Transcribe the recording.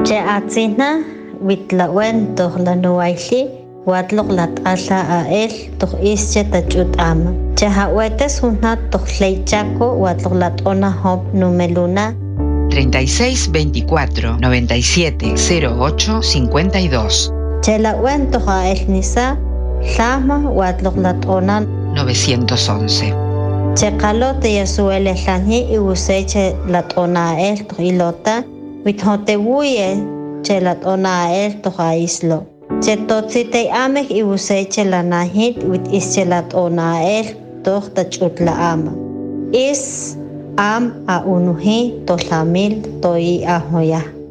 Che atzina witlawen toh la nuaili watlok lat ala a el toh ische tachut ama. Che hawetes hunat toh leichaco watlok lat ona hop numeluna 36 24 97 08 52. Che la wen toh a el nisa Lama watlok lat ona 911. Che kalote yasuele lani y useche lat ona el toh ilota withote wuye che lat ona el toh a islo. Che totsite amek y useche la nahit wit ische lat ona el toh tachut la ama. Is am a unuhi toh lamil toi ahoya.